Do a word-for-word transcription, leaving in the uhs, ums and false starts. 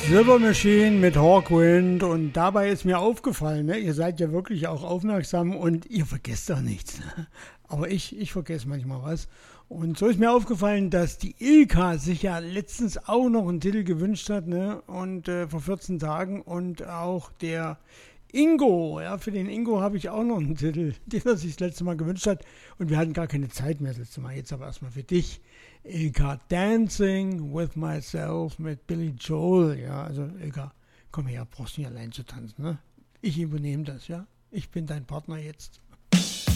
Silver Machine mit Hawkwind, und dabei ist mir aufgefallen, ne, ihr seid ja wirklich auch aufmerksam und ihr vergesst doch nichts. Ne? Aber ich, ich vergesse manchmal was. Und so ist mir aufgefallen, dass die Ilka sich ja letztens auch noch einen Titel gewünscht hat, ne? Und äh, vor vierzehn Tagen, und auch der Ingo, ja, für den Ingo habe ich auch noch einen Titel, den er sich das letzte Mal gewünscht hat. Und wir hatten gar keine Zeit mehr das letzte Mal. Jetzt aber erstmal für dich, Ilka, Dancing with Myself mit Billy Joel. Ja, also Ilka, komm her, brauchst nicht allein zu tanzen, ne? Ich übernehme das, ja? Ich bin dein Partner jetzt.